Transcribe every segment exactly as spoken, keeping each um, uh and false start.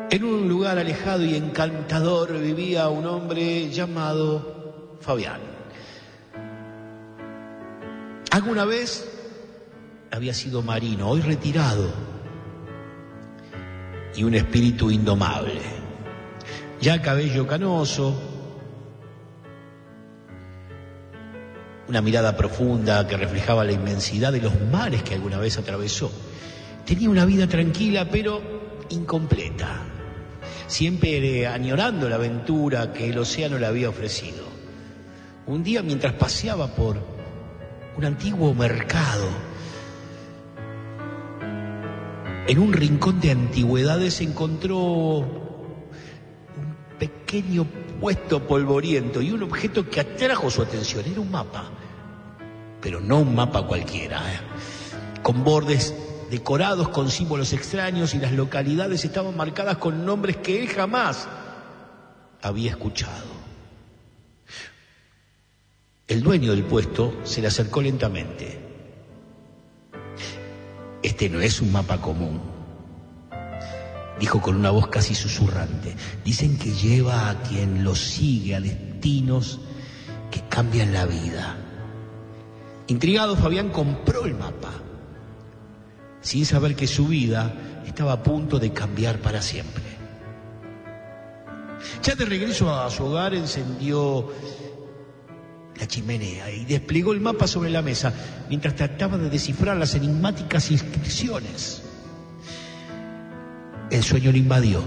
En un lugar alejado y encantador vivía un hombre llamado Fabián. Alguna vez había sido marino, hoy retirado, y un espíritu indomable. Ya cabello canoso, una mirada profunda que reflejaba la inmensidad de los mares que alguna vez atravesó. Tenía una vida tranquila pero incompleta, siempre añorando la aventura que el océano le había ofrecido. Un día, mientras paseaba por un antiguo mercado, en un rincón de antigüedades encontró un pequeño puesto polvoriento y un objeto que atrajo su atención. Era un mapa, pero no un mapa cualquiera, ¿eh? Con bordes decorados con símbolos extraños, y las localidades estaban marcadas con nombres que él jamás había escuchado. El dueño del puesto se le acercó lentamente. Este no es un mapa común, dijo con una voz casi susurrante. Dicen que lleva a quien lo sigue a destinos que cambian la vida. Intrigado, Fabián compró el mapa, sin saber que su vida estaba a punto de cambiar para siempre. Ya de regreso a su hogar, encendió la chimenea y desplegó el mapa sobre la mesa mientras trataba de descifrar las enigmáticas inscripciones. El sueño lo invadió.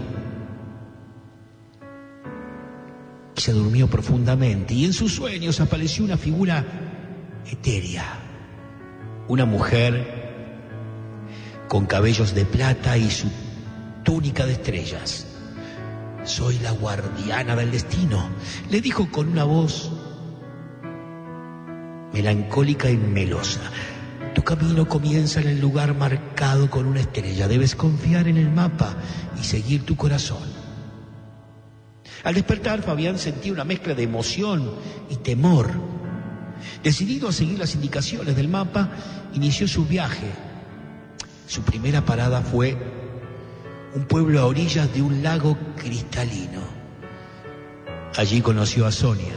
Se durmió profundamente y en sus sueños apareció una figura etérea, una mujer con cabellos de plata y su túnica de estrellas. Soy la guardiana del destino, le dijo con una voz melancólica y melosa. Tu camino comienza en el lugar marcado con una estrella. Debes confiar en el mapa y seguir tu corazón. Al despertar, Fabián sentía una mezcla de emoción y temor. Decidido a seguir las indicaciones del mapa, inició su viaje. Su primera parada fue un pueblo a orillas de un lago cristalino. Allí conoció a Sonia,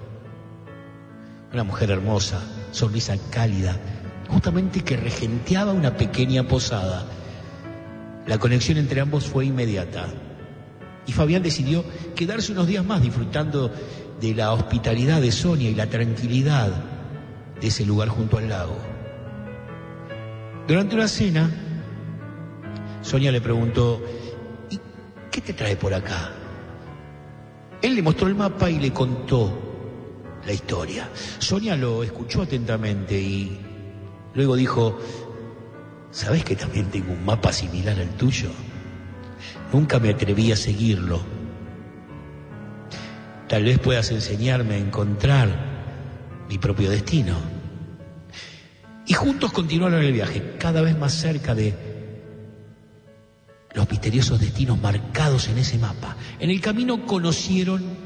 una mujer hermosa, sonrisa cálida, justamente que regenteaba una pequeña posada. La conexión entre ambos fue inmediata y Fabián decidió quedarse unos días más disfrutando de la hospitalidad de Sonia y la tranquilidad de ese lugar junto al lago. Durante una cena, Sonia le preguntó: ¿y qué te trae por acá? Él le mostró el mapa y le contó la historia. Sonia lo escuchó atentamente y luego dijo: ¿sabes que también tengo un mapa similar al tuyo? Nunca me atreví a seguirlo. Tal vez puedas enseñarme a encontrar mi propio destino. Y juntos continuaron el viaje, cada vez más cerca de los misteriosos destinos marcados en ese mapa. En el camino conocieron